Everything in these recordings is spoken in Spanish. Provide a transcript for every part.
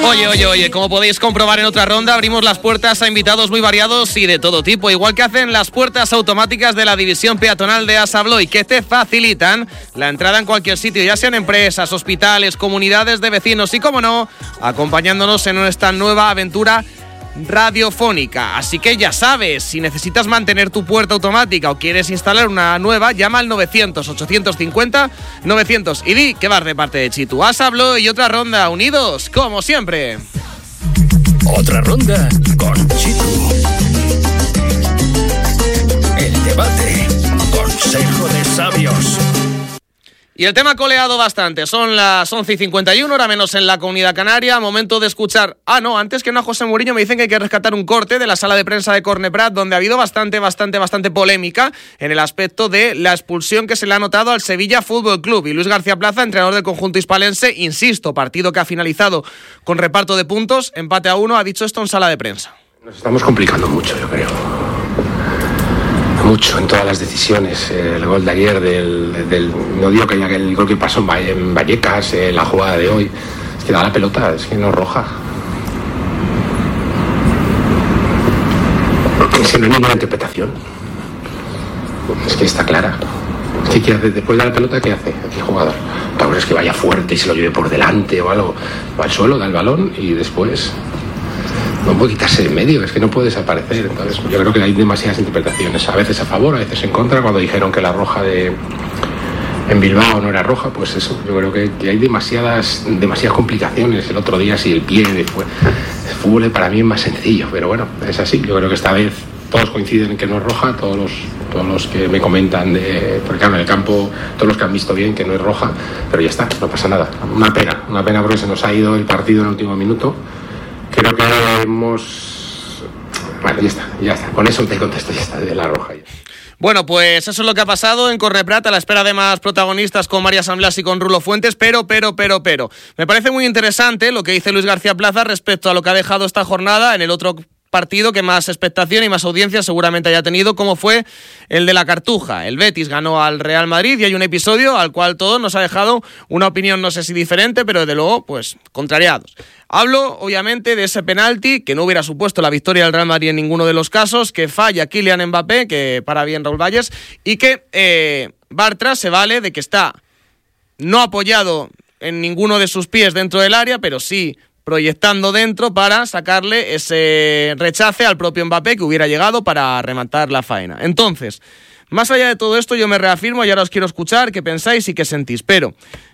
Oye, como podéis comprobar en otra ronda, abrimos las puertas a invitados muy variados y de todo tipo, igual que hacen las puertas automáticas de la división peatonal de ASA Abloy, que te facilitan la entrada en cualquier sitio, ya sean empresas, hospitales, comunidades de vecinos y, como no, acompañándonos en esta nueva aventura radiofónica. Así que ya sabes, si necesitas mantener tu puerta automática o quieres instalar una nueva, llama al 900-850-900 y di que vas de parte de Chitu. ASA Abloy y otra ronda, unidos como siempre. Otra ronda con Chitu. El debate, consejo de sabios. Y el tema ha coleado bastante. Son las 11:51, hora menos en la Comunidad Canaria. Momento de escuchar... antes que no, a José Mourinho me dicen que hay que rescatar un corte de la sala de prensa de Corneprat, donde ha habido bastante polémica en el aspecto de la expulsión que se le ha notado al Sevilla Fútbol Club. Y Luis García Plaza, entrenador del conjunto hispalense, insisto, partido que ha finalizado con reparto de puntos, empate a 1, ha dicho esto en sala de prensa. Nos estamos complicando mucho, yo creo. Mucho en todas las decisiones. El gol de ayer no digo que haya el gol que pasó en Vallecas, la jugada de hoy, es que da la pelota, es que no es roja, es que no hay ninguna interpretación, es que está clara. Es que ¿qué hace después de la pelota? ¿Qué hace el jugador? Tal vez es que vaya fuerte y se lo lleve por delante o algo, va al suelo, da el balón y después no puede quitarse de en medio, es que no puede desaparecer. Entonces yo creo que hay demasiadas interpretaciones, a veces a favor, a veces en contra. Cuando dijeron que la roja en Bilbao no era roja, pues eso, yo creo que hay demasiadas complicaciones. El otro día sí, el pie, el fútbol para mí es más sencillo, pero bueno, es así. Yo creo que esta vez todos coinciden en que no es roja, todos los que me comentan, porque claro, en el campo, todos los que han visto bien que no es roja, pero ya está, no pasa nada. Una pena porque se nos ha ido el partido en el último minuto. Creo que hemos... Bueno, ya está. Con eso te contesto, ya está, de la roja. Bueno, pues eso es lo que ha pasado en Corneprat, a la espera de más protagonistas con María San Blas y con Rulo Fuentes, pero. Me parece muy interesante lo que dice Luis García Plaza respecto a lo que ha dejado esta jornada en el otro partido que más expectación y más audiencia seguramente haya tenido, como fue el de la Cartuja. El Betis ganó al Real Madrid y hay un episodio al cual todos nos ha dejado una opinión, no sé si diferente, pero desde luego, pues, contrariados. Hablo, obviamente, de ese penalti que no hubiera supuesto la victoria del Real Madrid en ninguno de los casos, que falla Kylian Mbappé, que para bien Raúl Valles, y que Bartra se vale de que está no apoyado en ninguno de sus pies dentro del área, pero sí proyectando dentro para sacarle ese rechace al propio Mbappé que hubiera llegado para rematar la faena. Entonces, más allá de todo esto, yo me reafirmo y ahora os quiero escuchar qué pensáis y qué sentís, pero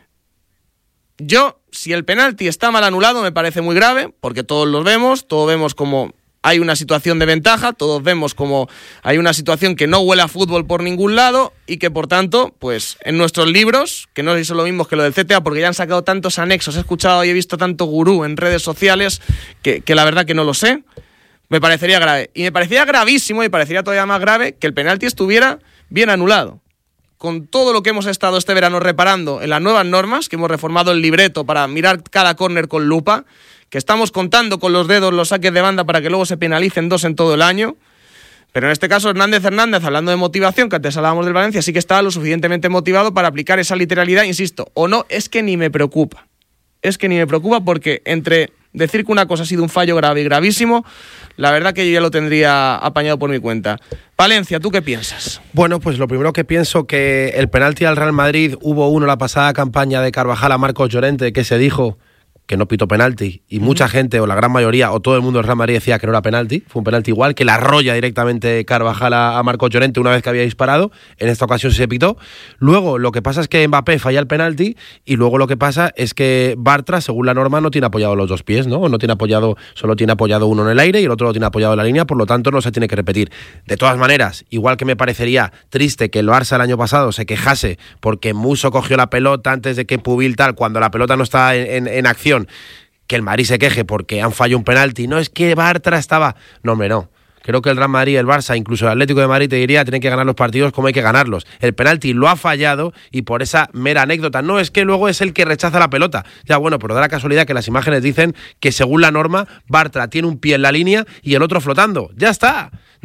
yo, si el penalti está mal anulado, me parece muy grave, porque todos vemos como hay una situación de ventaja, todos vemos como hay una situación que no huele a fútbol por ningún lado y que, por tanto, pues en nuestros libros, que no son lo mismo que lo del CTA, porque ya han sacado tantos anexos, he escuchado y he visto tanto gurú en redes sociales que la verdad que no lo sé, me parecería grave. Y me parecería gravísimo y me parecería todavía más grave que el penalti estuviera bien anulado. Con todo lo que hemos estado este verano reparando en las nuevas normas, que hemos reformado el libreto para mirar cada córner con lupa, que estamos contando con los dedos los saques de banda para que luego se penalicen 2 en todo el año. Pero en este caso Hernández, hablando de motivación, que antes hablábamos del Valencia, sí que estaba lo suficientemente motivado para aplicar esa literalidad, insisto, o no, es que ni me preocupa. Es que ni me preocupa porque entre decir que una cosa ha sido un fallo grave y gravísimo, la verdad que yo ya lo tendría apañado por mi cuenta. Palencia, ¿tú qué piensas? Bueno, pues lo primero que pienso que el penalti al Real Madrid, hubo uno la pasada campaña de Carvajal a Marcos Llorente, que se dijo que no pitó penalti, y mucha gente, o la gran mayoría, o todo el mundo del Real Madrid decía que no era penalti, fue un penalti igual, que la arrolla directamente Carvajal a Marcos Llorente una vez que había disparado, en esta ocasión se pitó. Luego, lo que pasa es que Mbappé falla el penalti, y luego lo que pasa es que Bartra, según la norma, no tiene apoyado los dos pies, ¿no? No tiene apoyado, solo tiene apoyado uno en el aire y el otro lo tiene apoyado en la línea, por lo tanto no se tiene que repetir. De todas maneras, igual que me parecería triste que el Barça el año pasado se quejase porque Musso cogió la pelota antes de que Pubil tal, cuando la pelota no está en acción, que el Madrid se queje porque han fallado un penalti, no es que Bartra estaba... No, hombre, no. Creo que el Real Madrid, el Barça, incluso el Atlético de Madrid, te diría, tienen que ganar los partidos como hay que ganarlos. El penalti lo ha fallado y por esa mera anécdota. No, es que luego es el que rechaza la pelota. Ya, bueno, pero da la casualidad que las imágenes dicen que según la norma, Bartra tiene un pie en la línea y el otro flotando. Ya está.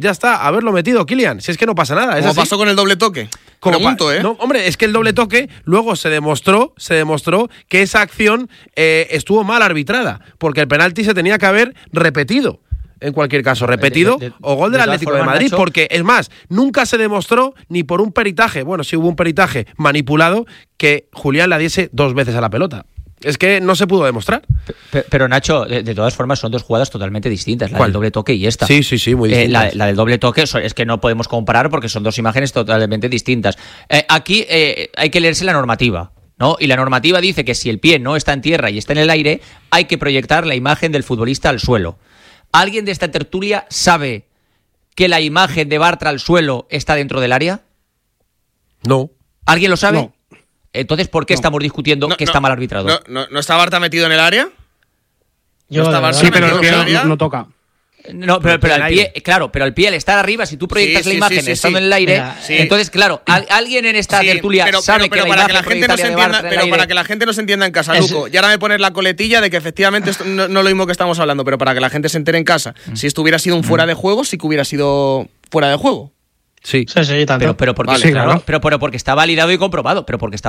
Ya está, haberlo metido, Kylian. Si es que no pasa nada. ¿Cómo pasó con el doble toque? Pregunto, No, hombre, es que el doble toque luego se demostró que esa acción estuvo mal arbitrada, porque el penalti se tenía que haber repetido. En cualquier caso, repetido o gol del Atlético de Madrid, Nacho, porque es más, nunca se demostró ni por un peritaje, bueno, sí hubo un peritaje manipulado, que Julián la diese 2 veces a la pelota. Es que no se pudo demostrar. Pero Nacho, de todas formas, son 2 jugadas totalmente distintas, la del doble toque y esta. Sí, muy distintas. La del doble toque es que no podemos comparar porque son 2 imágenes totalmente distintas. Aquí hay que leerse la normativa, ¿no? Y la normativa dice que si el pie no está en tierra y está en el aire, hay que proyectar la imagen del futbolista al suelo. ¿Alguien de esta tertulia sabe que la imagen de Bartra al suelo está dentro del área? No. ¿Alguien lo sabe? No. Entonces, ¿por qué estamos discutiendo que está mal arbitrado? ¿No está Bartra metido en el área? Sí, pero el pie no toca. No, pero al pie, claro, pero al pie al estar arriba, si tú proyectas la imagen estando en el aire, entonces, claro, alguien en esta tertulia sabe que la imagen proyectaria de Bartra en el aire. Pero para que la gente nos entienda en casa, Luco, y ahora me pones la coletilla de que efectivamente esto no es lo mismo que estamos hablando, pero para que la gente se entere en casa, si esto hubiera sido un fuera de juego, sí que hubiera sido fuera de juego. Sí, tanto. Pero porque, vale, claro, pero porque está validado y comprobado.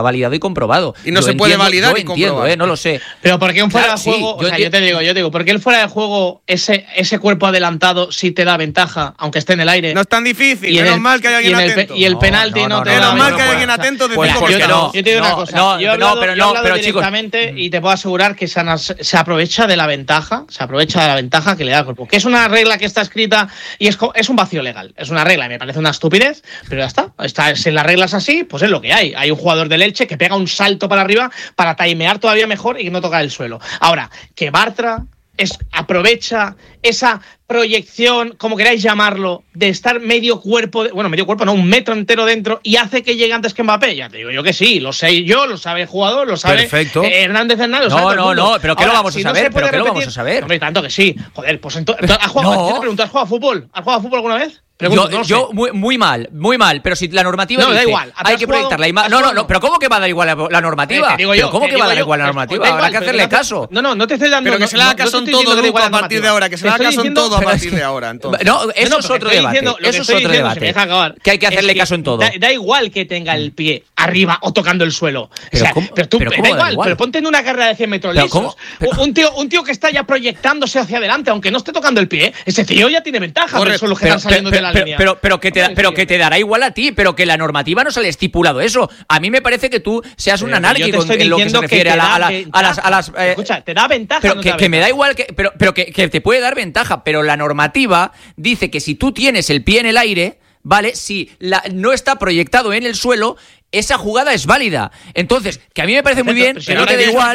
Y no se puede validar y comprobar. No lo sé. Pero porque un fuera de juego, yo te digo, porque el fuera de juego, ese cuerpo adelantado sí te da ventaja, aunque esté en el aire. No es tan difícil, menos mal que hay alguien atento. Y el penalti no te da. Menos mal que hay alguien atento. Yo te digo una cosa, yo he hablado directamente y te puedo asegurar que se aprovecha de la ventaja, que le da el cuerpo. Que es una regla que está escrita y es un vacío legal. Es una regla y me parece una estupidez, pero ya está. Si las reglas así, pues es lo que hay. Hay un jugador del Elche que pega un salto para arriba para timear todavía mejor y que no toca el suelo. Ahora, que Bartra aprovecha esa proyección, como queráis llamarlo, de estar medio cuerpo no, 1 metro entero dentro y hace que llegue antes que Mbappé. Ya te digo yo que sí, lo sé yo, lo sabe el jugador, lo sabe Hernández Hernández. No, pero ¿qué lo vamos a saber? ¿Pero qué lo vamos a saber? Hombre, tanto que sí. Joder, pues entonces, ¿has jugado a fútbol? ¿Has jugado a fútbol alguna vez? Yo muy mal, pero si la normativa dice, da igual, hay que proyectar la imagen. No, pero ¿cómo que va a dar igual la normativa? ¿Cómo que va a dar igual la normativa? Habrá que hacerle caso. No te estoy dando. Pero que se le haga caso en todo, Luco, a partir de ahora. Que se le haga caso en todo a partir de ahora. Entonces. No, eso es otro debate. Eso es otro debate. Que hay que hacerle caso en todo. Da igual que tenga el pie arriba o tocando el suelo. Pero tú, da igual, pero ponte en una carrera de 100 metros lisos. Un tío que está ya proyectándose hacia adelante, aunque no esté tocando el pie, ese tío ya tiene ventaja. Por eso los que están saliendo de la línea. Pero que te dará igual a ti, pero que la normativa no sale estipulado eso. A mí me parece que tú seas un anárquico en lo que se refiere a las escucha, te da ventaja. Pero que me da igual, pero que te puede dar ventaja, pero la normativa dice que si tú tienes el pie en el aire, ¿vale? Si no está proyectado en el suelo, esa jugada es válida. Entonces, que a mí me parece muy bien, que no te da igual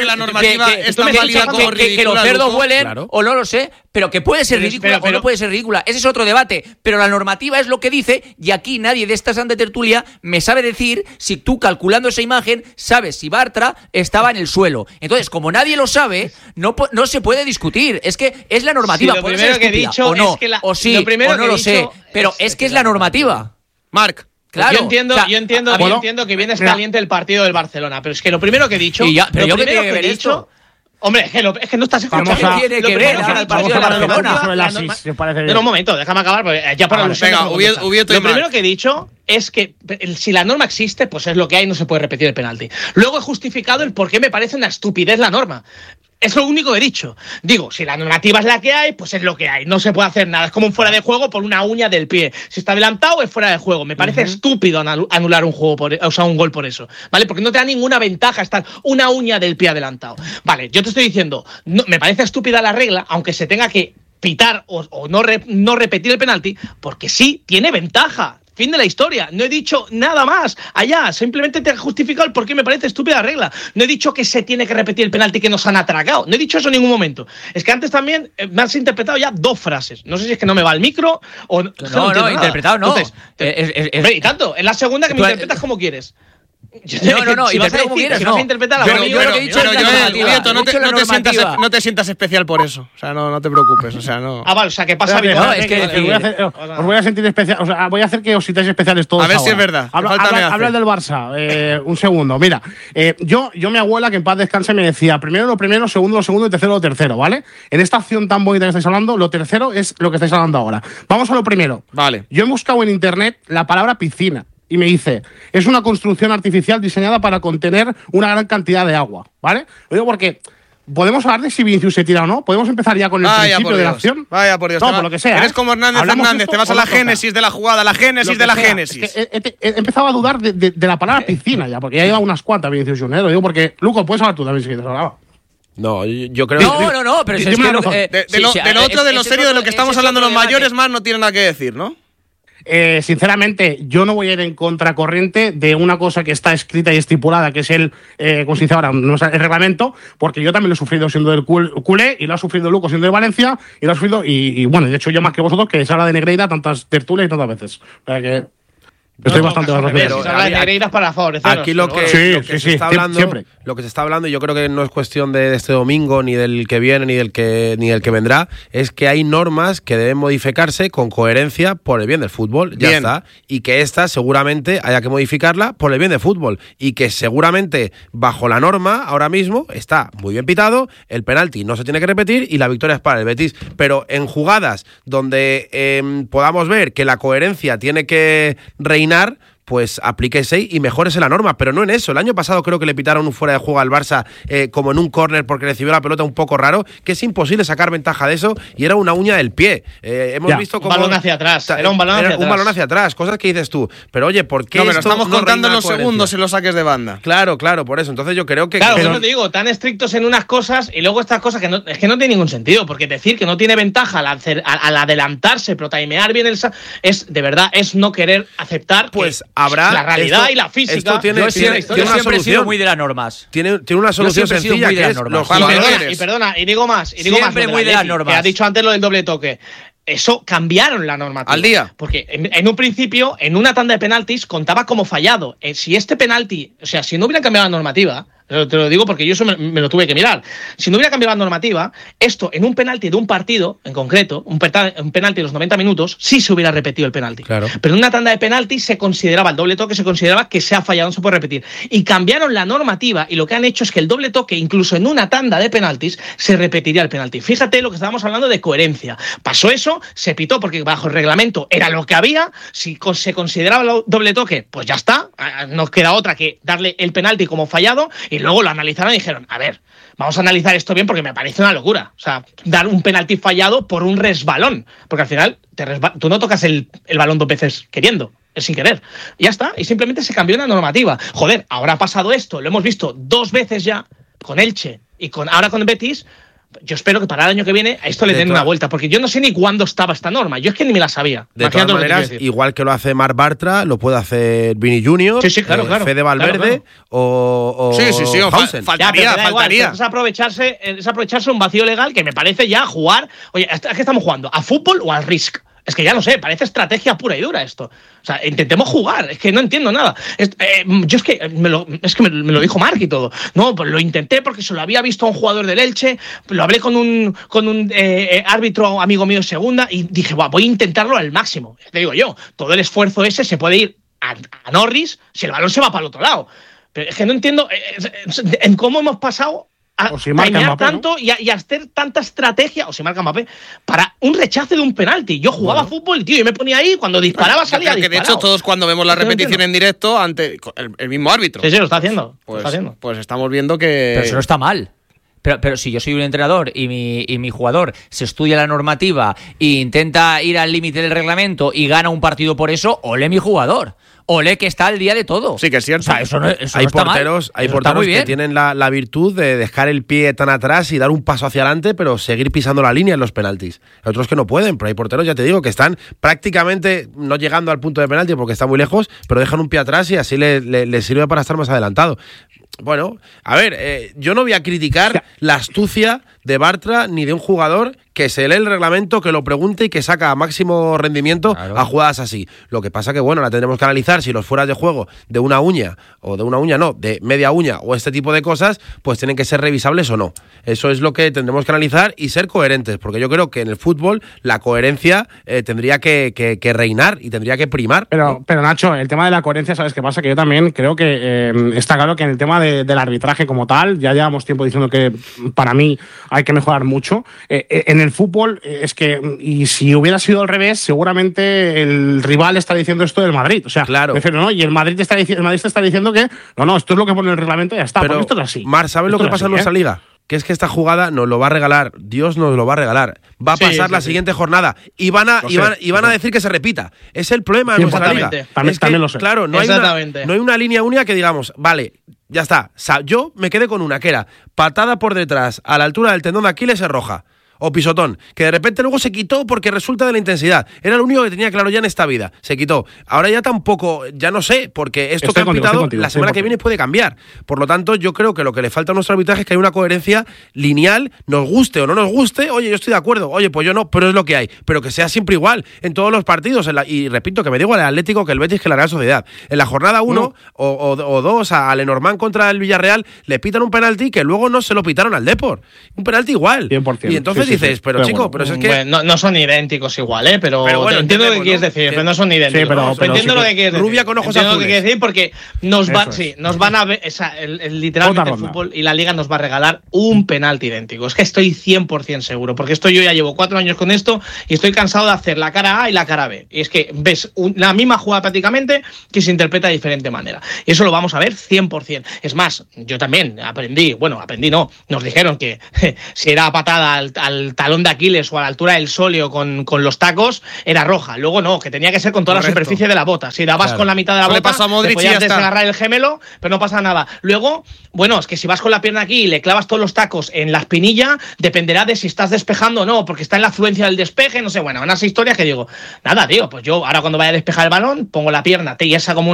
que los cerdos vuelen, o no lo sé, pero que puede ser ridícula o no puede ser ridícula. Ese es otro debate. Pero la normativa es lo que dice, y aquí nadie de esta santa tertulia me sabe decir si tú, calculando esa imagen, sabes si Bartra estaba en el suelo. Entonces, como nadie lo sabe, no se puede discutir. Es que es la normativa. Sí, puede ser estúpida, o no, o sí, o no lo sé. Pero es que es la normativa. Marc. Claro, yo entiendo que vienes caliente el partido del Barcelona, pero es que lo primero que he dicho, hombre, es que no estás escuchando. ¿Qué tiene que ver el partido del Barcelona? Un momento, déjame acabar, porque ya para lo primero que he dicho es que si la norma existe, pues es lo que hay, no se puede repetir el penalti. Luego he justificado el por qué me parece una estupidez la norma. Es lo único que he dicho. Digo, si la normativa es la que hay, pues es lo que hay. No se puede hacer nada. Es como un fuera de juego por una uña del pie. Si está adelantado, es fuera de juego. Me parece estúpido anular un gol por eso. ¿Vale? Porque no te da ninguna ventaja estar una uña del pie adelantado. Vale, yo te estoy diciendo, me parece estúpida la regla, aunque se tenga que pitar o no repetir el penalti, porque sí tiene ventaja. Fin de la historia. No he dicho nada más allá. Simplemente te he justificado el por qué me parece estúpida la regla. No he dicho que se tiene que repetir el penalti que nos han atracado. No he dicho eso en ningún momento. Es que antes también me has interpretado ya 2 frases. No sé si es que no me va el micro o... No, interpretado no. Entonces, y tanto. En la segunda que me interpretas como quieres. No, interpreta como quieras, no. Pero no te sientas especial por eso. O sea, no te preocupes. O sea, no. Vale, o sea, que pasa bien. Os voy a sentir especial. O sea, voy a hacer que os sintáis especiales todos. A ver ahora. si es verdad. Habla del Barça. Un segundo. Mira, yo mi abuela, que en paz descanse, me decía: primero lo primero, segundo lo segundo y tercero lo tercero, ¿vale? En esta acción tan bonita que estáis hablando, lo tercero es lo que estáis hablando ahora. Vamos a lo primero. Vale. Yo he buscado en internet la palabra piscina. Y me dice, es una construcción artificial diseñada para contener una gran cantidad de agua, ¿vale? Lo digo porque podemos hablar de si Vinicius se tira o no. Podemos empezar ya con el principio de la acción. Vaya por Dios. No, por lo que sea. Eres como Hernández Fernández, te vas a la génesis de la jugada, la génesis de la génesis. Es que he empezado a dudar de la palabra piscina ya, porque ya lleva unas cuantas Vinicius Junior. Lo digo porque, Luco, puedes hablar tú también si quieres hablar. No, yo creo No, pero es que de lo otro, de lo serio, de lo que estamos hablando los mayores, más no tiene nada que decir, ¿no? Sinceramente, yo no voy a ir en contracorriente de una cosa que está escrita y estipulada, que es el reglamento, porque yo también lo he sufrido siendo del culé, y lo ha sufrido Luco siendo de Valencia, y lo ha sufrido, y bueno, de hecho yo más que vosotros, que se habla de Negreira tantas tertulias y tantas veces. O sea que estoy bastante para favorecer. Aquí lo que se está hablando, y yo creo que no es cuestión de este domingo, ni del que viene, ni del que vendrá, es que hay normas que deben modificarse con coherencia por el bien del fútbol. Ya está. Y que esta seguramente haya que modificarla por el bien del fútbol. Y que seguramente bajo la norma, ahora mismo, está muy bien pitado, el penalti no se tiene que repetir y la victoria es para el Betis. Pero en jugadas donde podamos ver que la coherencia tiene que reinar, pues aplíquese y mejórese la norma, pero no en eso. El año pasado creo que le pitaron un fuera de juego al Barça como en un córner porque recibió la pelota un poco raro, que es imposible sacar ventaja de eso, y era una uña del pie. Hemos visto como un balón hacia atrás. Era un balón hacia atrás, cosas que dices tú. Pero oye, ¿por qué? No, pero estamos contando los segundos en los saques de banda. Claro, por eso. Entonces yo creo que... Claro, pero te digo, tan estrictos en unas cosas y luego estas cosas que no tiene ningún sentido, porque decir que no tiene ventaja al adelantarse, pero timear bien es de verdad, es no querer aceptar pues habrá la realidad y la física. Esto tiene yo siempre he sido muy de las normas. Tiene una solución sencilla, que es los jugadores. Y perdona, y digo más. Siempre muy de las normas. Que has dicho antes lo del doble toque. Eso cambiaron la normativa. Al día. Porque en un principio, en una tanda de penaltis, contaba como fallado. Si este penalti, o sea, si no hubieran cambiado la normativa, te lo digo porque yo eso me lo tuve que mirar. Si no hubiera cambiado la normativa, esto en un penalti de un partido, en concreto, un penalti de los 90 minutos, sí se hubiera repetido el penalti. Claro. Pero en una tanda de penaltis se consideraba, el doble toque se consideraba que se ha fallado, no se puede repetir. Y cambiaron la normativa y lo que han hecho es que el doble toque, incluso en una tanda de penaltis, se repetiría el penalti. Fíjate lo que estábamos hablando de coherencia. Pasó eso, se pitó porque bajo el reglamento era lo que había. Si se consideraba el doble toque, pues ya está. No queda otra que darle el penalti como fallado. Y luego lo analizaron y dijeron, a ver, vamos a analizar esto bien porque me parece una locura. O sea, dar un penalti fallado por un resbalón. Porque al final tú no tocas el balón dos veces queriendo, es sin querer. Y ya está, y simplemente se cambió la normativa. Joder, ahora ha pasado esto, lo hemos visto 2 veces ya con Elche y ahora con Betis. Yo espero que para el año que viene a esto le den una vuelta, porque yo no sé ni cuándo estaba esta norma. Yo es que ni me la sabía. De todas maneras, igual que lo hace Marc Bartra, lo puede hacer Vini Junior, claro. Fede Valverde o Hausen. Faltaría. Es aprovecharse un vacío legal que me parece ya jugar. Oye, ¿a qué estamos jugando? ¿A fútbol o al Risk? Es que ya no sé, parece estrategia pura y dura esto. O sea, intentemos jugar, es que no entiendo nada. Yo es que me lo dijo Marc y todo. No, pues lo intenté porque se lo había visto a un jugador del Elche, lo hablé con un árbitro amigo mío de segunda y dije, voy a intentarlo al máximo. Te digo yo, todo el esfuerzo ese se puede ir a Norris si el balón se va para el otro lado. Pero es que no entiendo en cómo hemos pasado a timear tanto, ¿no? y a hacer tanta estrategia, o si marca Mbappé, para un rechace de un penalti. Yo jugaba fútbol, tío, y me ponía ahí, cuando disparaba salía disparado. Que de hecho todos cuando vemos la repetición en directo ante el mismo árbitro. Sí, lo está haciendo. Pues estamos viendo que... Pero eso no está mal. Pero si yo soy un entrenador y mi jugador se estudia la normativa e intenta ir al límite del reglamento y gana un partido por eso, ole mi jugador. Ole que está al día de todo. Sí, que es cierto. O sea, eso hay no está porteros, mal. Hay porteros que tienen la virtud de dejar el pie tan atrás y dar un paso hacia adelante, pero seguir pisando la línea en los penaltis. Hay otros que no pueden, pero hay porteros, ya te digo, que están prácticamente no llegando al punto de penalti porque está muy lejos, pero dejan un pie atrás y así le sirve para estar más adelantado. Bueno, a ver, yo no voy a criticar la astucia de Bartra ni de un jugador que se lee el reglamento, que lo pregunte y que saca a máximo rendimiento a jugadas así. Lo que pasa que, bueno, la tendremos que analizar si los fueras de juego de una uña, o de una uña no, de media uña o este tipo de cosas, pues tienen que ser revisables o no. Eso es lo que tendremos que analizar y ser coherentes, porque yo creo que en el fútbol la coherencia tendría que reinar y tendría que primar. Pero Nacho, el tema de la coherencia, ¿sabes qué pasa? Que yo también creo que está claro que en el tema del arbitraje como tal, ya llevamos tiempo diciendo que para mí hay que mejorar mucho. En el fútbol es que, y si hubiera sido al revés, seguramente el rival está diciendo esto del Madrid. O sea, claro. Prefiero, ¿no? Y el Madrid te está diciendo que no, esto es lo que pone el reglamento y ya está. Pero esto es así. Mar, ¿sabes lo que pasa en nuestra liga? Que es que esta jugada nos lo va a regalar, Dios nos lo va a regalar. Va a pasar la siguiente jornada y van a decir que se repita. Es el problema de nuestra liga. También lo sé. Claro, no hay una línea única que digamos, vale, ya está. Yo me quedé con una que era patada por detrás a la altura del tendón de Aquiles es roja. O pisotón, que de repente luego se quitó porque resulta de la intensidad. Era lo único que tenía claro ya en esta vida. Se quitó. Ahora ya tampoco, ya no sé, porque esto que han pitado la semana que viene puede cambiar. Por lo tanto, yo creo que lo que le falta a nuestro arbitraje es que hay una coherencia lineal, nos guste o no nos guste. Oye, yo estoy de acuerdo. Oye, pues yo no, pero es lo que hay. Pero que sea siempre igual en todos los partidos. Y repito, que me digo el Atlético, que el Betis, que la Real Sociedad. En la jornada 1 o 2 a Lenormand contra el Villarreal le pitan un penalti que luego no se lo pitaron al Depor. Un penalti igual. 100%. Y entonces dices, pero chico, pero es que… Bueno, no son idénticos igual, pero bueno, entiendo lo que quieres decir, pero no son idénticos. Sí, pero entiendo lo que quieres decir. Rubia con ojos entiendo azules. lo que quieres decir porque nos van a ver, literalmente el fútbol y la liga nos va a regalar un penalti idéntico. Es que estoy 100% seguro, porque yo ya llevo 4 años con esto y estoy cansado de hacer la cara A y la cara B. Y es que ves la misma jugada prácticamente que se interpreta de diferente manera. Y eso lo vamos a ver 100%. Es más, yo también aprendí, nos dijeron que si era patada al talón de Aquiles o a la altura del sóleo con los tacos, era roja. Luego no, que tenía que ser con toda la superficie de la bota. Si dabas con la mitad de la bota, te podías desgarrar el gemelo, pero no pasa nada. Luego, bueno, es que si vas con la pierna aquí y le clavas todos los tacos en la espinilla, dependerá de si estás despejando o no, porque está en la afluencia del despeje, no sé, bueno, unas historias que digo, nada, tío, pues yo ahora cuando vaya a despejar el balón, pongo la pierna tiesa como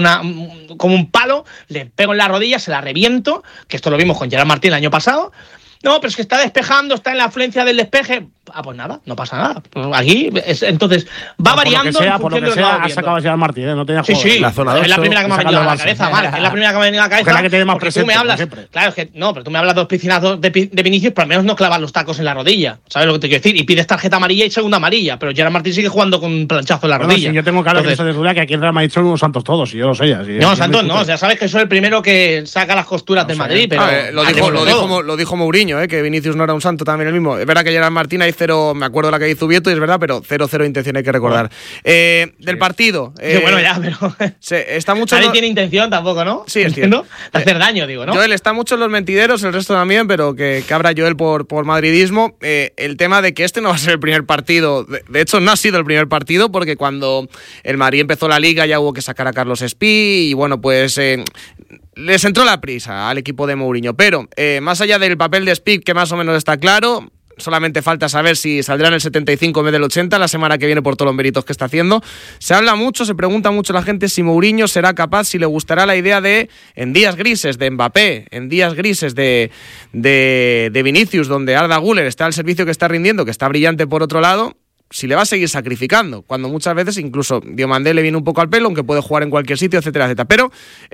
un palo, le pego en la rodilla, se la reviento, que esto lo vimos con Gerard Martín el año pasado. No, pero es que está despejando, está en la afluencia del despeje. Ah, pues nada, no pasa nada. Aquí, entonces, va variando. Por lo que sea, ha sacado ya Martín, no tenía juego. Sí, la zona es la primera que me ha venido a la cabeza, Marc. Es la primera que me ha venido a la cabeza. Es la que tiene más presente, tú me hablas. Claro, es que no, pero tú me hablas de dos piscinazos de Vinicius, pero al menos no clavas los tacos en la rodilla. ¿Sabes lo que te quiero decir? Y pides tarjeta amarilla y segunda amarilla. Pero Gerard Martín sigue jugando con un planchazo en la rodilla. Sí, yo tengo claro que eso de duda que aquí en Real Madrid son unos santos todos, y yo lo sé ya. No, santos no, ya sabes que soy el primero que saca las costuras de Madrid, pero lo dijo Mourinho, que Vinicius no era un santo también el mismo. Es verdad que Gerard Martín hay 0, me acuerdo la que hizo Vieto, y es verdad, pero 0-0 intención hay que recordar. Del partido. Bueno, ya, pero está mucho. Nadie tiene intención tampoco, ¿no? Sí, entiendo. De hacer daño, digo, ¿no? Joel está mucho en los mentideros, el resto también, pero que abra Joel por madridismo. El tema de que este no va a ser el primer partido. De hecho, no ha sido el primer partido, porque cuando el Madrid empezó la liga ya hubo que sacar a Carlos Espí, y bueno, pues les entró la prisa al equipo de Mourinho. Pero más allá del papel de Espí, que más o menos está claro, solamente falta saber si saldrá en el 75 en vez del 80 la semana que viene por todos los méritos que está haciendo. Se habla mucho, se pregunta mucho la gente si Mourinho será capaz, si le gustará la idea de, en días grises de Mbappé, en días grises de Vinicius, donde Arda Güler está al servicio que está rindiendo, que está brillante por otro lado, si le va a seguir sacrificando, cuando muchas veces incluso Diomandé le viene un poco al pelo, aunque puede jugar en cualquier sitio, etcétera, etcétera. Pero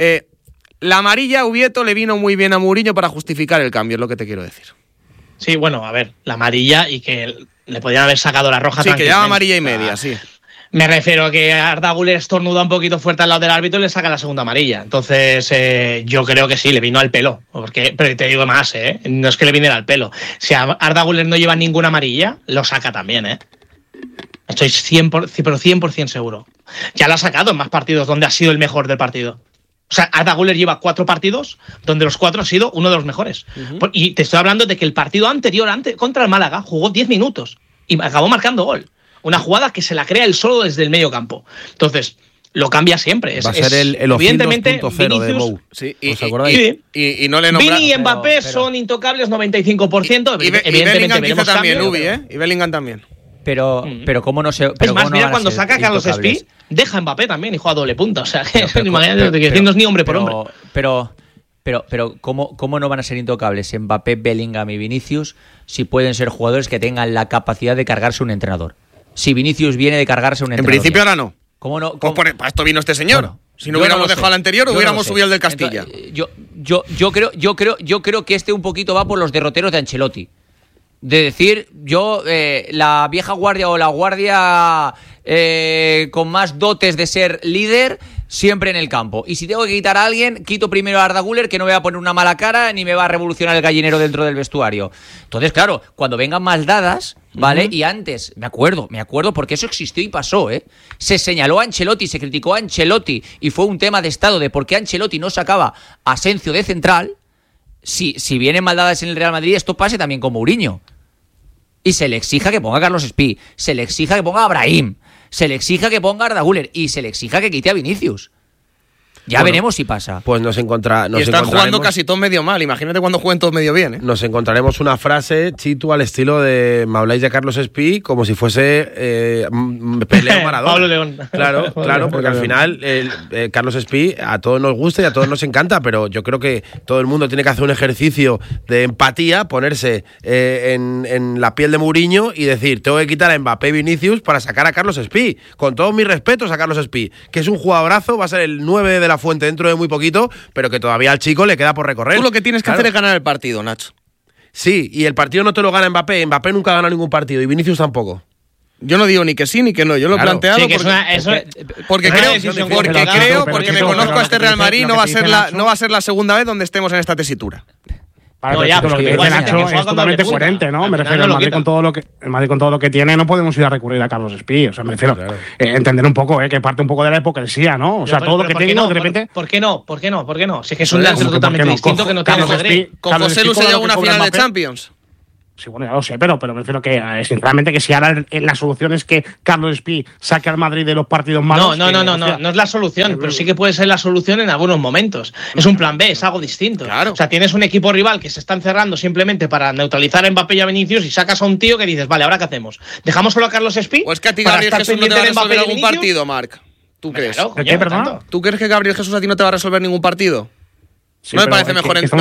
la amarilla Ubieto le vino muy bien a Mourinho para justificar el cambio, es lo que te quiero decir. Sí, bueno, a ver, la amarilla y que le podrían haber sacado la roja. Sí, que lleva amarilla y media, sí. Me refiero a que Arda Güler estornuda un poquito fuerte al lado del árbitro y le saca la segunda amarilla. Entonces, yo creo que sí, le vino al pelo. Pero te digo más, no es que le viniera al pelo. Si Arda Güler no lleva ninguna amarilla, lo saca también, Estoy 100% seguro. Ya lo ha sacado en más partidos donde ha sido el mejor del partido. O sea, Arda Güler lleva 4 partidos donde los 4 ha sido uno de los mejores. Y te estoy hablando de que el partido anterior, contra el Málaga, jugó 10 minutos y acabó marcando gol. Una jugada que se la crea él solo desde el medio campo. Entonces, lo cambia siempre. Va a ser el evidentemente 2.0 de Mou. Sí, ¿os acordáis? Y no le nombra. Vini y Mbappé son intocables 95%. Y Bellingham quizá también, Ubi, Y Bellingham también. Pero cómo no se. Es más, mira, cuando saca a Carlos Espí, deja a Mbappé también y juega doble punta. O sea, que imagínate, no es ni hombre por hombre. Pero Pero ¿cómo no van a ser intocables Mbappé, Bellingham y Vinicius si pueden ser jugadores que tengan la capacidad de cargarse un entrenador? Si Vinicius viene de cargarse un entrenador. En principio ahora no. ¿Cómo no? Para esto vino este señor. Bueno, si no hubiéramos dejado al anterior, hubiéramos subido al del Castilla. Entonces, yo creo que un poquito va por los derroteros de Ancelotti. De decir, la vieja guardia o la guardia con más dotes de ser líder, siempre en el campo. Y si tengo que quitar a alguien, quito primero a Arda Güler, que no me va a poner una mala cara ni me va a revolucionar el gallinero dentro del vestuario. Entonces, claro, cuando vengan mal dadas, ¿vale? Y antes, me acuerdo, porque eso existió y pasó, se señaló a Ancelotti, se criticó a Ancelotti y fue un tema de estado de por qué Ancelotti no sacaba a Asensio de central. Si vienen mal dadas en el Real Madrid, esto pase también con Mourinho. Y se le exija que ponga a Carlos Espí, se le exija que ponga a Brahim, se le exija que ponga a Arda Güler y se le exija que quite a Vinicius. Ya veremos si pasa. Pues y están jugando casi todos medio mal. Imagínate cuando jueguen todos medio bien. Nos encontraremos una frase, Chitu, al estilo de me habláis de Carlos Espí como si fuese Pelé o Maradona. Pablo León. Claro, porque al final Carlos Espí a todos nos gusta y a todos nos encanta, pero yo creo que todo el mundo tiene que hacer un ejercicio de empatía, ponerse en la piel de Mourinho y decir, tengo que quitar a Mbappé y Vinicius para sacar a Carlos Espí. Con todos mis respetos a Carlos Espí, que es un jugadorazo, va a ser el 9 de la Fuente dentro de muy poquito, pero que todavía al chico le queda por recorrer. Tú lo que tienes que hacer es ganar el partido, Nacho. Sí, y el partido no te lo gana Mbappé. Mbappé nunca gana ningún partido y Vinicius tampoco. Yo no digo ni que sí ni que no, yo lo he planteado porque me conozco a este Real Madrid, no va a ser la segunda vez donde estemos en esta tesitura. Lo que dice Nacho es totalmente coherente, ¿no? Me refiero, el Madrid con todo lo que tiene, no podemos ir a recurrir a Carlos Espí. O sea, me refiero entender un poco, que parte un poco de la hipocresía, ¿no? O sea, todo lo que tiene, de repente. ¿Por qué no? Si es que es un delantero totalmente distinto que no tiene Madrid. Con José Lu se lleva una final de Champions. Sí, bueno, ya lo sé, pero me refiero que, sinceramente, que si ahora la solución es que Carlos Espí saque al Madrid de los partidos malos… No es la solución, pero sí que puede ser la solución en algunos momentos. Es un plan B, es algo distinto. Claro. O sea, tienes un equipo rival que se está encerrando simplemente para neutralizar a Mbappé y a Vinicius y sacas a un tío que dices, vale, ¿ahora qué hacemos? ¿Dejamos solo a Carlos Espí? ¿O es que a ti Gabriel Jesús no te va a resolver algún partido, Marc? ¿Tú crees? Claro, ¿Tú crees que Gabriel Jesús a ti no te va a resolver ningún partido? Sí, no me parece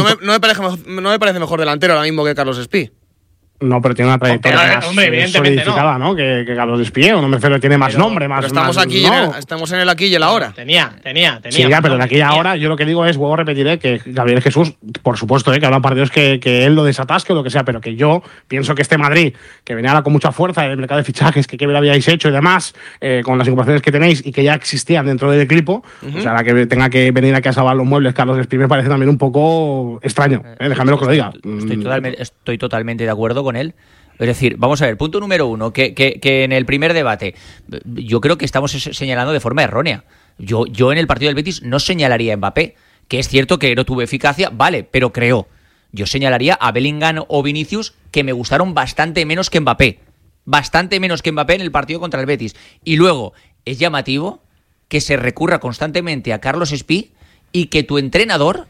mejor delantero ahora mismo que Carlos Espí. No, pero tiene una trayectoria más solidificada, ¿no? Que Carlos Espí, no me refiero, tiene más nombre, más… Pero estamos aquí, estamos en el aquí y el ahora. Tenía. Sí, ya, pero en aquí y ahora, yo lo que digo es, vuelvo a repetir, que Gabriel Jesús, por supuesto, que habrá partidos que él lo desatasque o lo que sea, pero que yo pienso que este Madrid, que venía ahora con mucha fuerza del mercado de fichajes, que lo habíais hecho y demás, con las incorporaciones que tenéis y que ya existían dentro del equipo, o sea, la que tenga que venir aquí a salvar los muebles Carlos Espí me parece también un poco extraño, déjame que lo diga. Estoy totalmente de acuerdo con él. Es decir, vamos a ver, punto número uno, que en el primer debate yo creo que estamos señalando de forma errónea. Yo en el partido del Betis no señalaría a Mbappé, que es cierto que no tuvo eficacia, vale, pero creó. Yo señalaría a Bellingham o Vinicius, que me gustaron bastante menos que Mbappé. Bastante menos que Mbappé en el partido contra el Betis. Y luego, es llamativo que se recurra constantemente a Carlos Espí y que tu entrenador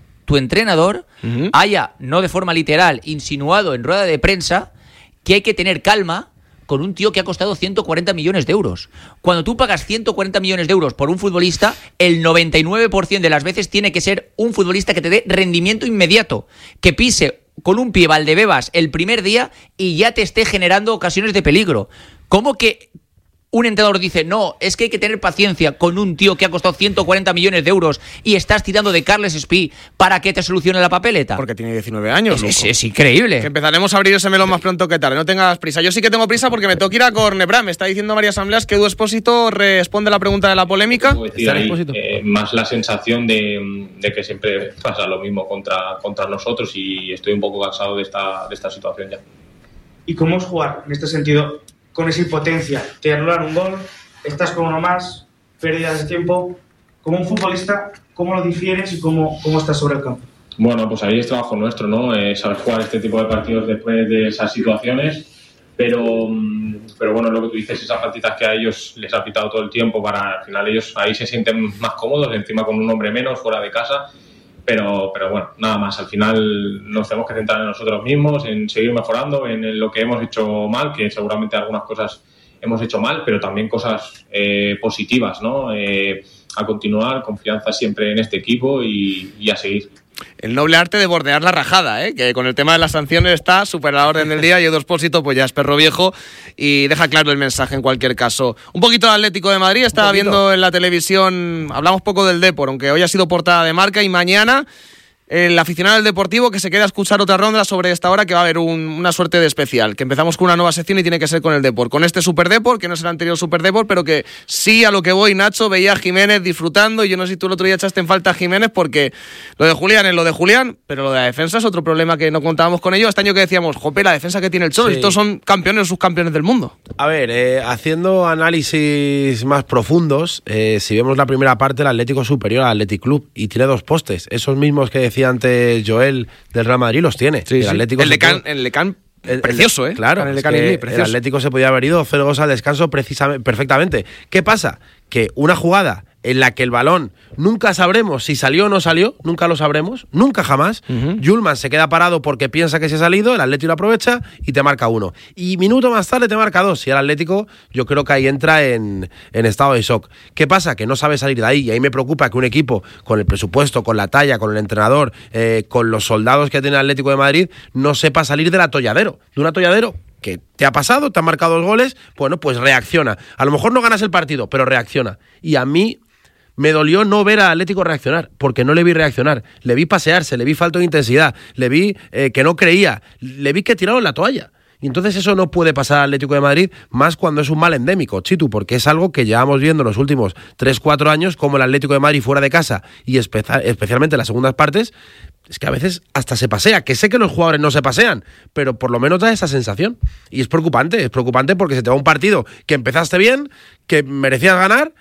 haya, no de forma literal, insinuado en rueda de prensa que hay que tener calma con un tío que ha costado 140 millones de euros. Cuando tú pagas 140 millones de euros por un futbolista, el 99% de las veces tiene que ser un futbolista que te dé rendimiento inmediato, que pise con un pie Valdebebas el primer día y ya te esté generando ocasiones de peligro. ¿Cómo que un entrenador dice, no, es que hay que tener paciencia con un tío que ha costado 140 millones de euros y estás tirando de Carles Espí para que te solucione la papeleta? Porque tiene 19 años. Es increíble. Que empezaremos a abrir ese melón más pronto que tarde. No tengas prisa. Yo sí que tengo prisa porque me tengo que ir a Cornebra. Me está diciendo María Asambleas que Edu Expósito responde la pregunta de la polémica. Más la sensación de que siempre pasa lo mismo contra nosotros y estoy un poco cansado de esta situación ya. ¿Y cómo es jugar en este sentido? Con esa impotencia, te anulan un gol, estás con uno más, pérdidas de tiempo. Como un futbolista, ¿cómo lo difieres y cómo estás sobre el campo? Bueno, pues ahí es trabajo nuestro, ¿no? Saber jugar este tipo de partidos después de esas situaciones, pero bueno, lo que tú dices, esas faltitas que a ellos les ha pitado todo el tiempo, para al final ellos ahí se sienten más cómodos, encima con un hombre menos, fuera de casa. Pero bueno, nada más. Al final nos tenemos que centrar en nosotros mismos, en seguir mejorando, en lo que hemos hecho mal, que seguramente algunas cosas hemos hecho mal, pero también cosas positivas, ¿no? a continuar, confianza siempre en este equipo y a seguir. El noble arte de bordear la rajada, que con el tema de las sanciones está súper a la orden del día y Edu Expósito pues ya es perro viejo y deja claro el mensaje en cualquier caso. Un poquito de Atlético de Madrid, estaba viendo en la televisión, hablamos poco del Depor, aunque hoy ha sido portada de Marca y mañana el aficionado del Deportivo que se queda a escuchar otra ronda sobre esta hora que va a haber una suerte de especial, que empezamos con una nueva sección y tiene que ser con el Depor, con este Super Depor, que no es el anterior Super Depor, pero que sí, a lo que voy, Nacho, veía a Jiménez disfrutando, y yo no sé si tú el otro día echaste en falta a Jiménez, porque lo de Julián es lo de Julián, pero lo de la defensa es otro problema que no contábamos con ello. Este año que decíamos, jope, la defensa que tiene el Cholo, sí. Estos son campeones o subcampeones del mundo. A ver, haciendo análisis más profundos, si vemos la primera parte, el Atlético es superior al Athletic Club y tiene 2 postes, esos mismos que decía antes Joel del Real Madrid los tiene. Sí, Atlético el Lecán precioso, Claro, el Atlético se podía haber ido 0-2 al descanso perfectamente. ¿Qué pasa? Que una jugada en la que el balón nunca sabremos si salió o no salió, nunca lo sabremos, nunca jamás. Yulman se queda parado porque piensa que se ha salido, el Atlético lo aprovecha y te marca 1. Y minuto más tarde te marca 2. Y el Atlético, yo creo que ahí entra en estado de shock. ¿Qué pasa? Que no sabe salir de ahí. Y ahí me preocupa que un equipo con el presupuesto, con la talla, con el entrenador, con los soldados que tiene el Atlético de Madrid, no sepa salir del atolladero. De un atolladero que te ha pasado, te han marcado 2 goles, bueno, pues reacciona. A lo mejor no ganas el partido, pero reacciona. Y a mí me dolió no ver al Atlético reaccionar, porque no le vi reaccionar. Le vi pasearse, le vi falta de intensidad, le vi que no creía, le vi que tiraron la toalla. Y entonces eso no puede pasar al Atlético de Madrid, más cuando es un mal endémico, Chitu, porque es algo que llevamos viendo en los últimos 3-4 años, como el Atlético de Madrid fuera de casa, y especialmente en las segundas partes, es que a veces hasta se pasea, que sé que los jugadores no se pasean, pero por lo menos da esa sensación. Y es preocupante porque se te va un partido que empezaste bien, que merecías ganar,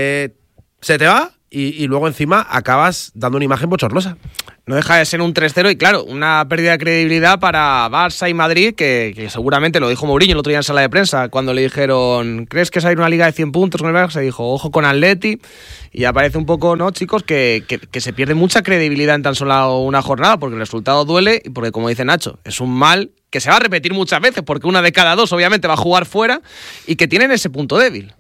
se te va y luego encima acabas dando una imagen bochornosa. No deja de ser un 3-0 y claro, una pérdida de credibilidad para Barça y Madrid, que seguramente lo dijo Mourinho el otro día en sala de prensa, cuando le dijeron, ¿crees que salir una liga de 100 puntos con el Barça? Se dijo, ojo con Atleti, y aparece un poco, ¿no, chicos? Que se pierde mucha credibilidad en tan solo una jornada, porque el resultado duele y porque, como dice Nacho, es un mal que se va a repetir muchas veces, porque una de cada 2 obviamente va a jugar fuera y que tienen ese punto débil.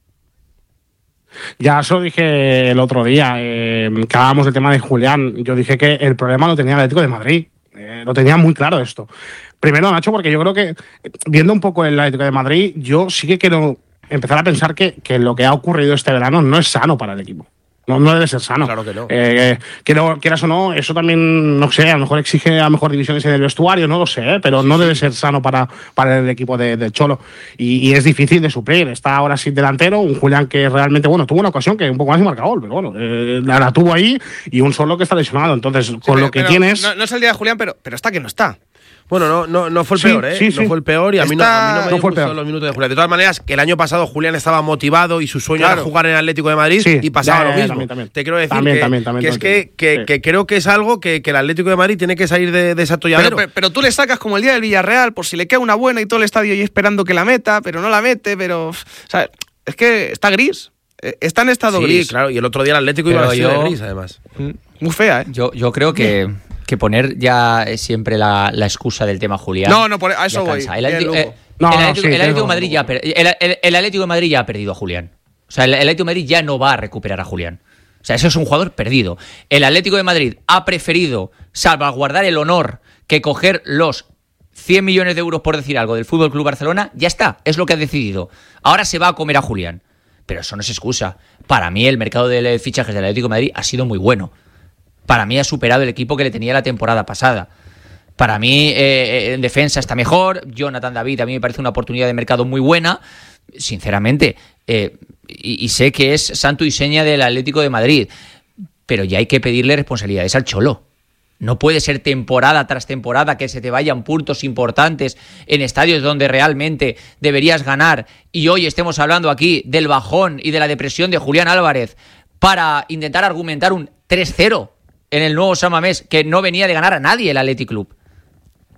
Ya eso dije el otro día, que hablábamos del tema de Julián. Yo dije que el problema lo tenía el Atlético de Madrid. Lo tenía muy claro esto. Primero, Nacho, porque yo creo que, viendo un poco el Atlético de Madrid, yo sí que quiero empezar a pensar que lo que ha ocurrido este verano no es sano para el equipo. No debe ser sano. Claro que no. Quieras o no, eso también, no sé, a lo mejor exige a lo mejor divisiones en el vestuario, no lo sé, pero no debe ser sano para el equipo de Cholo. Y es difícil de suplir. Está ahora sin delantero, un Julián que realmente, bueno, tuvo una ocasión que un poco más y marca gol, pero bueno, la tuvo ahí, y un Solo que está lesionado. Entonces, con lo que tienes. No es el día de Julián, pero está que no está. Bueno, no fue el peor, ¿eh? No fue el peor y a mí no me gustaron los minutos de Julián. De todas maneras, que el año pasado Julián estaba motivado y su sueño era jugar en el Atlético de Madrid y pasaba lo mismo. También. Te quiero decir que creo que es algo que el Atlético de Madrid tiene que salir de ese atolladero. Pero tú le sacas como el día del Villarreal, por si le queda una buena y todo el estadio ahí esperando que la meta, pero no la mete, pero... O sea, es que está gris. Está en estado gris. Sí, claro, y el otro día el Atlético iba vestido de gris, además. Muy fea, ¿eh? Yo creo que poner ya siempre la excusa del tema Julián. No, a eso voy. El Atlético de Madrid ya ha perdido a Julián. O sea, el Atlético de Madrid ya no va a recuperar a Julián. O sea, eso es un jugador perdido. El Atlético de Madrid ha preferido salvaguardar el honor que coger los 100 millones de euros, por decir algo, del Fútbol Club Barcelona. Ya está, es lo que ha decidido. Ahora se va a comer a Julián. Pero eso no es excusa. Para mí, el mercado de fichajes del Atlético de Madrid ha sido muy bueno. Para mí ha superado el equipo que le tenía la temporada pasada. Para mí en defensa está mejor. Jonathan David a mí me parece una oportunidad de mercado muy buena, sinceramente. Y sé que es santo y seña del Atlético de Madrid, pero ya hay que pedirle responsabilidades al Cholo. No puede ser temporada tras temporada que se te vayan puntos importantes en estadios donde realmente deberías ganar, y hoy estemos hablando aquí del bajón y de la depresión de Julián Álvarez para intentar argumentar un 3-0 en el nuevo San Mamés, que no venía de ganar a nadie el Athletic Club.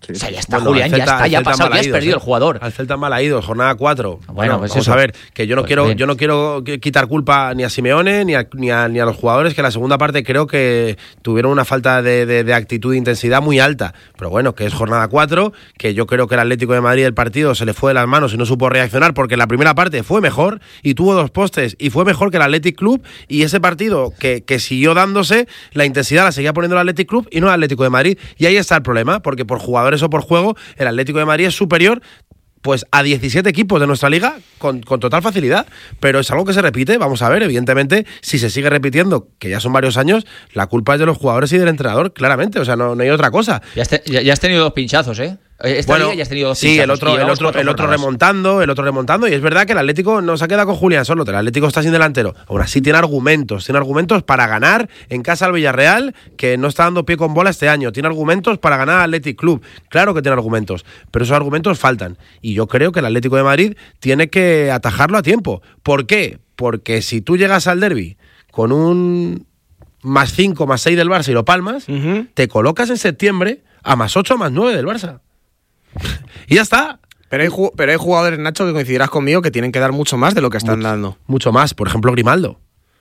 O sea, ya está, bueno, Julián, ya está, ya ha pasado, ya has perdido el jugador. Al Celta mal ha ido, jornada 4. Bueno, pues vamos a ver, que yo no quiero quitar culpa ni a Simeone ni a los jugadores, que la segunda parte creo que tuvieron una falta de actitud e intensidad muy alta. Pero bueno, que es jornada 4, que yo creo que el Atlético de Madrid el partido se le fue de las manos y no supo reaccionar, porque la primera parte fue mejor y tuvo 2 postes y fue mejor que el Athletic Club, y ese partido que siguió dándose, la intensidad la seguía poniendo el Athletic Club y no el Atlético de Madrid. Y ahí está el problema, porque por jugadores o por juego, el Atlético de Madrid es superior pues a 17 equipos de nuestra liga con total facilidad, pero es algo que se repite. Vamos a ver, evidentemente, si se sigue repitiendo, que ya son varios años, la culpa es de los jugadores y del entrenador, claramente, o sea, no hay otra cosa. Ya has tenido 2 pinchazos, ¿eh? Bueno, ya has tenido 2 sí, pinchazos, el otro remontando, y es verdad que el Atlético no se ha quedado con Julián solo, el Atlético está sin delantero. Ahora sí tiene argumentos para ganar en casa al Villarreal, que no está dando pie con bola este año. Tiene argumentos para ganar al Athletic Club, claro que tiene argumentos, pero esos argumentos faltan. Y yo creo que el Atlético de Madrid tiene que atajarlo a tiempo. ¿Por qué? Porque si tú llegas al derbi con un +5, +6 del Barça y lo palmas, te colocas en septiembre a +8, +9 del Barça. Y ya está. Pero hay jugadores, Nacho, que coincidirás conmigo, que tienen que dar mucho más de lo que están dando. Mucho más. Por ejemplo, Grimaldo,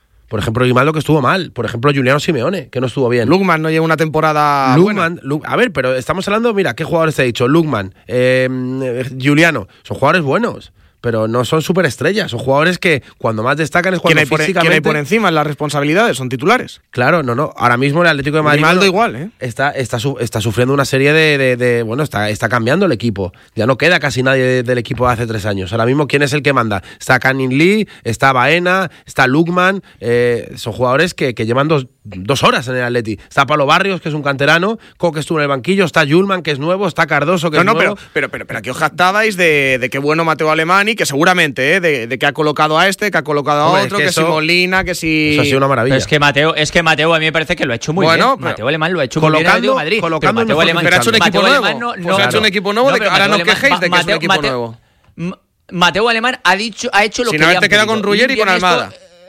que estuvo mal. Por ejemplo, Giuliano Simeone, que no estuvo bien. Lukman no lleva una temporada buena. A ver, pero estamos hablando, mira, ¿qué jugadores te he dicho? Lukman, Giuliano, son jugadores buenos, pero no son superestrellas. Son jugadores que cuando más destacan es cuando físicamente... ¿Quién hay por encima en las responsabilidades? Son titulares. Claro, no. Ahora mismo el Atlético de Madrid... Grimaldo igual, ¿eh? Está sufriendo una serie de bueno, está cambiando el equipo. Ya no queda casi nadie del equipo de hace 3 años. Ahora mismo, ¿quién es el que manda? Está Canning Lee, está Baena, está Lukman. Son jugadores que llevan 2 horas en el Atleti. Está Pablo Barrios, que es un canterano. Coque estuvo en el banquillo. Está Julman, que es nuevo. Está Cardoso, que es nuevo. Pero aquí os jactabais de qué bueno Mateo Alemany, que seguramente, de que ha colocado a este, que ha colocado a otro, que si Molina, que si... Eso ha sido una maravilla. Pero es que Mateo a mí me parece que lo ha hecho muy bien. Mateo Alemán lo ha hecho muy bien en el Atlético de Madrid. Pero ha hecho un equipo nuevo. Ha hecho un equipo nuevo, ahora no os quejéis de que es un equipo nuevo. Mateo Alemán ha hecho lo que le han pedido. Si no, te queda con Ruggeri y con Almada.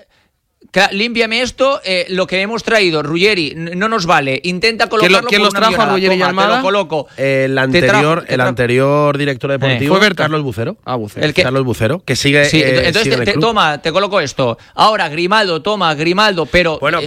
Límpiame esto, lo que hemos traído, Ruggeri, no nos vale. Intenta colocarlo. ¿Quién los trajo a Ruggeri y Almada? Te lo coloco. El anterior director deportivo fue Carlos Bucero. Carlos Bucero, que sigue. Sí, entonces te coloco esto. Ahora, Grimaldo, pero. Bueno,